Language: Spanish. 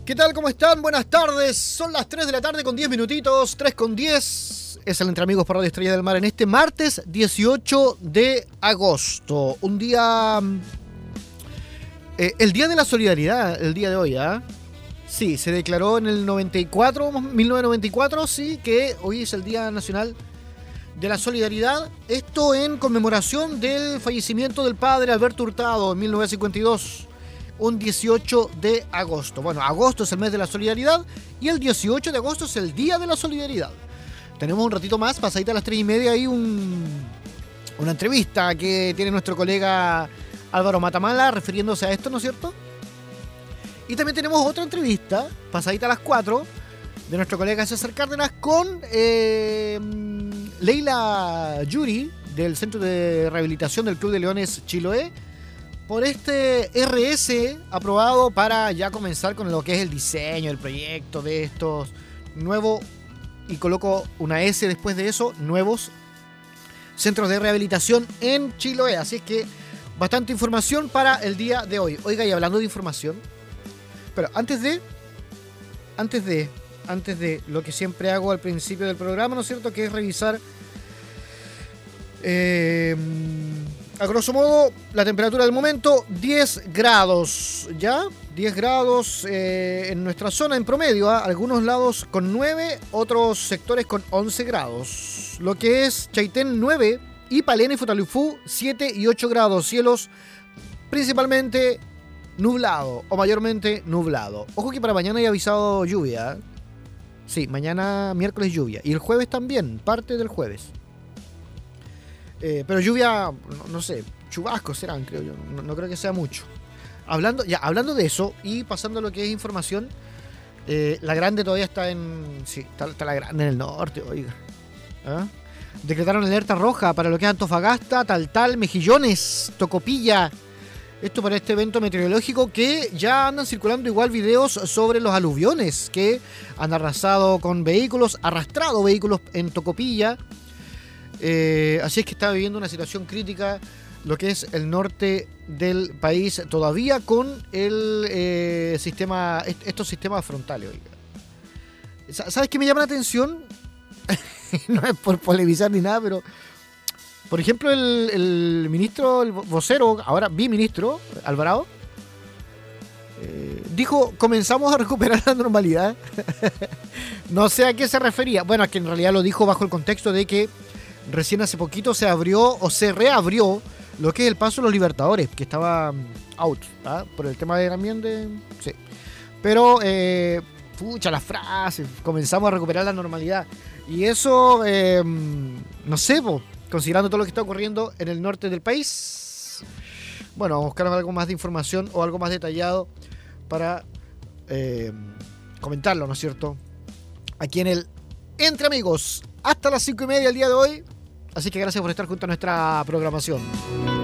¿Qué tal? ¿Cómo están? Buenas tardes. Son las 3 de la tarde con 10 minutitos. 3 con 10. Es el Entre Amigos por Radio Estrella del Mar en este martes 18 de agosto. Un día... el Día de la Solidaridad, el día de hoy, ¿ah? Sí, se declaró en el 1994, sí, que hoy es el Día Nacional de la Solidaridad. Esto en conmemoración del fallecimiento del padre Alberto Hurtado en 1952. Un 18 de agosto. Bueno, agosto es el mes de la solidaridad y el 18 de agosto es el Día de la Solidaridad. Tenemos un ratito más, pasadita a las 3:30, ahí una entrevista que tiene nuestro colega Álvaro Matamala refiriéndose a esto, ¿no es cierto? Y también tenemos otra entrevista, pasadita a las 4, de nuestro colega César Cárdenas con Leila Yuri, del Centro de Rehabilitación del Club de Leones Chiloé, por este RS aprobado para ya comenzar con lo que es el diseño, el proyecto de estos nuevos, y coloco una S después de eso, nuevos centros de rehabilitación en Chiloé. Así es que bastante información para el día de hoy. Oiga, y hablando de información, pero antes de lo que siempre hago al principio del programa, ¿no es cierto?, que es revisar a grosso modo, la temperatura del momento, 10 grados, ¿ya? 10 grados en nuestra zona en promedio, ¿eh? Algunos lados con 9, otros sectores con 11 grados. Lo que es Chaitén 9 y Palena y Futaleufú 7 y 8 grados. Cielos principalmente nublado o mayormente nublado. Ojo que para mañana hay avisado lluvia, ¿eh? Sí, mañana miércoles lluvia. Y el jueves también, parte del jueves. Pero lluvia, no sé, chubascos serán, creo yo. No creo que sea mucho. Hablando de eso y pasando a lo que es información, la Grande todavía está en... Sí, está la Grande en el norte, oiga. ¿Ah? Decretaron alerta roja para lo que es Antofagasta, Taltal, Mejillones, Tocopilla. Esto para este evento meteorológico que ya andan circulando igual videos sobre los aluviones que han arrastrado vehículos en Tocopilla. Así es que está viviendo una situación crítica lo que es el norte del país todavía con el estos sistemas frontales. Oiga. ¿Sabes qué me llama la atención? No es por polemizar ni nada, pero por ejemplo el ministro, el vocero, ahora biministro, Alvarado, dijo: comenzamos a recuperar la normalidad. No sé a qué se refería. Bueno, es que en realidad lo dijo bajo el contexto de que recién hace poquito se abrió o se reabrió lo que es el Paso de los Libertadores, que estaba out, ¿ah? Por el tema del ambiente, sí. Pero, pucha, las frases, comenzamos a recuperar la normalidad. Y eso, no sé, considerando todo lo que está ocurriendo en el norte del país, bueno, vamos a buscar algo más de información o algo más detallado para comentarlo, ¿no es cierto? Aquí en el Entre Amigos, hasta las 5:30 el día de hoy. Así que gracias por estar junto a nuestra programación.